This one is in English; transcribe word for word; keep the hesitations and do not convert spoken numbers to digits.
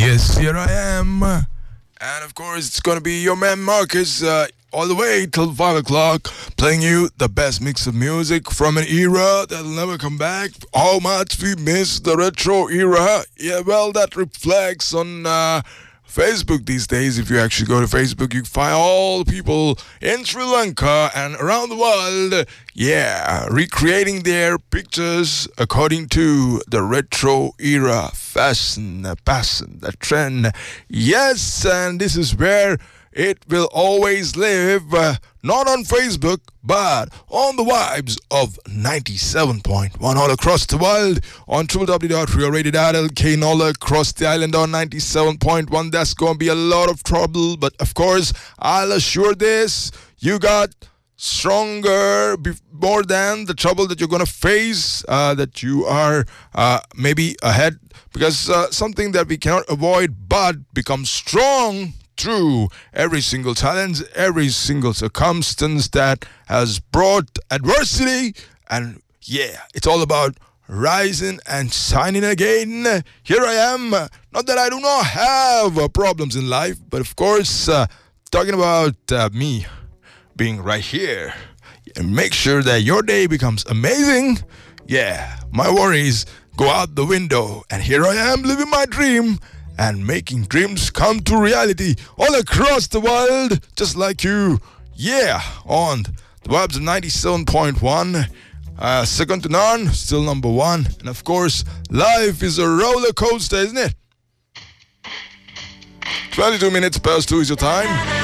Yes, here I am. And of course, it's gonna be your man Marcus uh, all the way till five o'clock, playing you the best mix of music from an era that'll never come back. How much we miss the retro era. Yeah, well, that reflects on uh, Facebook these days. If you actually go to Facebook, you find all the people in Sri Lanka and around the world, yeah, recreating their pictures according to the retro era fashion, the passion, the trend. Yes, and this is where it will always live, uh, not on Facebook, but on the vibes of ninety-seven point one all across the world, on w w w dot real radio dot l k, and all across the island on ninety-seven point one. That's going to be a lot of trouble, but of course, I'll assure this, you got stronger be- more than the trouble that you're going to face, uh, that you are uh, maybe ahead, because uh, something that we cannot avoid but become strong through every single challenge, every single circumstance that has brought adversity. And yeah, it's all about rising and shining again. Here I am. Not that I do not have uh, problems in life, but of course, uh, talking about uh, me being right here. And make sure that your day becomes amazing. Yeah, my worries go out the window. And here I am living my dream and making dreams come to reality all across the world, just like you. Yeah, on the vibes of ninety-seven point one. Uh, second to none, still number one. And of course, life is a roller coaster, isn't it? twenty-two minutes past two is your time.